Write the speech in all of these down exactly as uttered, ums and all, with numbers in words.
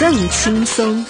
更轻松。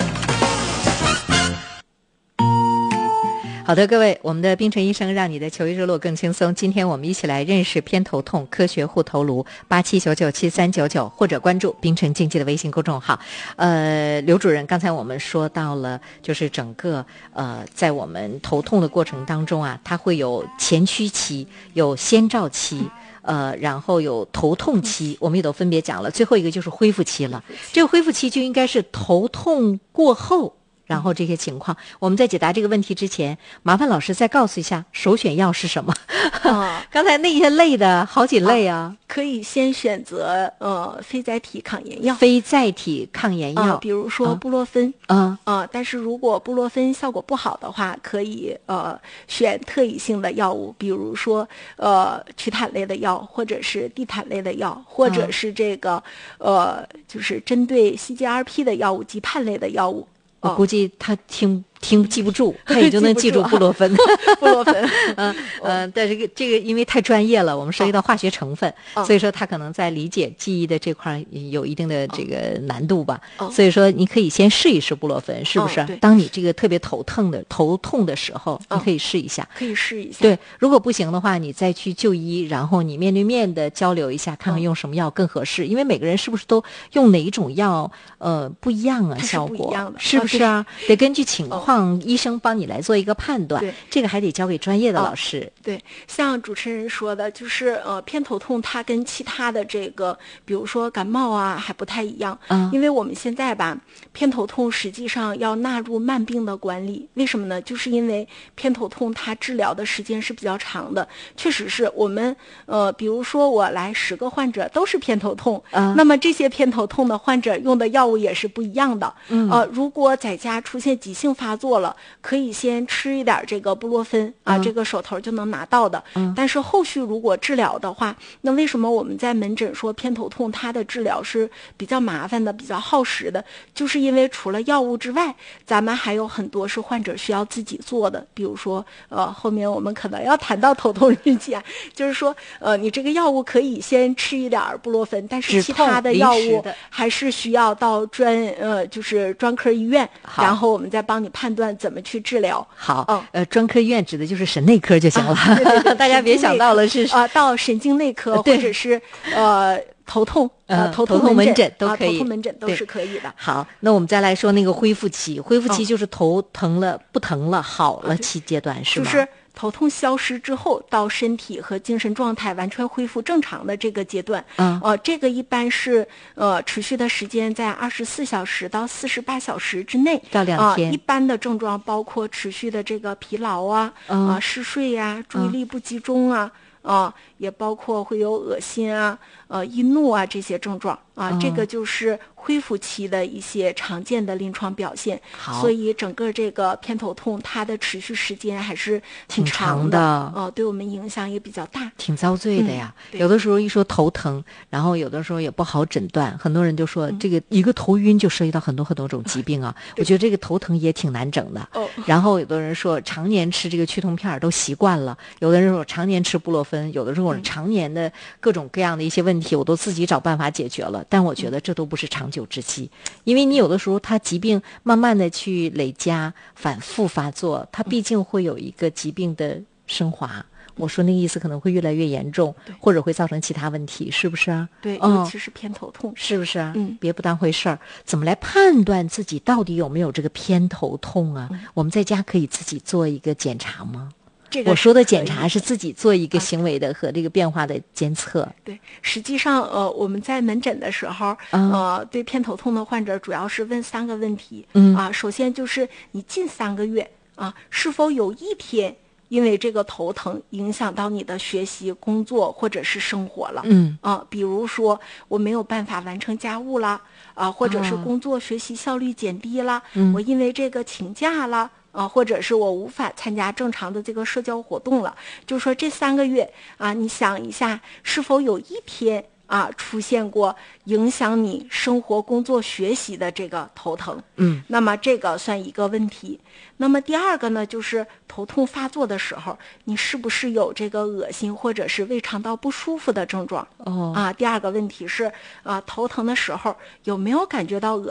好的，各位，我们的冰城医生让你的求医之路更轻松。今天我们一起来认识偏头痛科学护头颅，八七九九七三九九，或者关注冰城经济的微信公众号。呃，刘主任，刚才我们说到了，就是整个呃，在我们头痛的过程当中啊，它会有前驱期，有先兆期。呃，然后有头痛期，我们也都分别讲了，最后一个就是恢复期了。这个恢复期就应该是头痛过后，然后这些情况，我们在解答这个问题之前，麻烦老师再告诉一下首选药是什么？ 啊， 刚才那些类的好几类啊， 啊可以先选择呃非甾体抗炎药， 非甾体抗炎药， 啊，比如说布洛芬， 嗯啊，但是如果布洛芬效果不好的话，可以呃选特异性的药物，比如说呃曲坦类的药，或者是地坦类的药，或者是这个、嗯、呃就是针对 C G R P 的药物，吉泮类的药物。 我估计他听听记不住，他也就能记住布洛芬。 布洛芬， 嗯嗯，但这个这个因为太专业了，我们涉及到化学成分， 哦、 所以说他可能在理解记忆的这块有一定的这个难度吧。 哦、 所以说你可以先试一试布洛芬，是不是？ 哦、 当你这个特别头疼的头痛的时候， 哦、 你可以试一下， 可以试一下。 对，如果不行的话，你再去就医，然后你面对面的交流一下，看看用什么药更合适。哦、因为每个人是不是都用哪一种药，呃，不一样啊，效果是不一样的， 是不是啊？ 哦、 得根据情况，哦、医生帮你来做一个判断。 对， 这个还得交给专业的老师。 哦、对，像主持人说的，就是呃，偏头痛它跟其他的这个，比如说感冒啊，还不太一样。 嗯， 因为我们现在吧，偏头痛实际上要纳入慢病的管理。为什么呢？就是因为偏头痛它治疗的时间是比较长的。确实是我们呃，比如说我来十个患者都是偏头痛， 嗯， 那么这些偏头痛的患者用的药物也是不一样的。 嗯， 呃，如果在家出现急性发作了，可以先吃一点这个布洛芬啊， 嗯、 这个手头就能拿到的。 嗯， 但是后续如果治疗的话，那为什么我们在门诊说偏头痛它的治疗是比较麻烦的、比较耗时的？就是因为除了药物之外，咱们还有很多是患者需要自己做的。比如说，呃，后面我们可能要谈到头痛日记啊，就是说，呃，你这个药物可以先吃一点布洛芬，但是其他的药物还是需要到专呃，就是专科医院，然后我们再帮你判断怎么去治疗。 好， 嗯， 呃，专科医院指的就是神内科就行了， 啊、对对对大家别想到了是啊、呃，到神经内科或者是呃头痛呃头痛门诊都可以， 啊、头痛门诊都是可以的。 好，那我们再来说那个恢复期，恢复期就是头疼了、哦、不疼了、好了期阶段，是吗？ 就是头痛消失之后，到身体和精神状态完全恢复正常的这个阶段， 嗯， 呃，这个一般是呃持续的时间在二十四小时到四十八小时之内， 到两天。 呃、一般的症状包括持续的这个疲劳啊， 嗯、 啊、呃、嗜睡呀、啊、注意力不集中啊。嗯啊，也包括会有恶心啊、呃易怒啊这些症状啊， 哦、 这个就是恢复期的一些常见的临床表现。 好， 所以整个这个偏头痛它的持续时间还是挺长的， 呃，对我们影响也比较大， 挺遭罪的呀。 嗯、 有的时候一说头疼，然后有的时候也不好诊断，很多人就说、嗯、这个一个头晕就涉及到很多很多种疾病啊。我觉得这个头疼也挺难整的。 哦， 然后有的人说常年吃这个去痛片都习惯了，有的人说常年吃布洛芬。有的时候我常年的各种各样的一些问题，我都自己找办法解决了，但我觉得这都不是长久之计，因为你有的时候它疾病慢慢的去累加、反复发作，它毕竟会有一个疾病的升华。我说那个意思可能会越来越严重，或者会造成其他问题，是不是啊？ 对，尤其是偏头痛， 嗯、是不是啊？ 嗯， 别不当回事儿。怎么来判断自己到底有没有这个偏头痛啊？ 嗯、 我们在家可以自己做一个检查吗？ 这个我说的检查是自己做一个行为的和这个变化的监测。 啊、对，实际上呃我们在门诊的时候， 嗯、 呃对偏头痛的患者主要是问三个问题。 嗯啊，首先就是你近三个月啊是否有一天因为这个头疼影响到你的学习、工作或者是生活了？ 嗯啊，比如说我没有办法完成家务啦，啊，或者是工作、学习效率减低啦， 嗯、 我因为这个请假啦。啊，或者是我无法参加正常的这个社交活动了，就是说这三个月啊，你想一下，是否有一天啊出现过影响你生活、工作、学习的这个头疼？ 嗯， 那么这个算一个问题。那么第二个呢，就是头痛发作的时候，你是不是有这个恶心或者是胃肠道不舒服的症状？ 哦， 啊，第二个问题是啊，头疼的时候有没有感觉到恶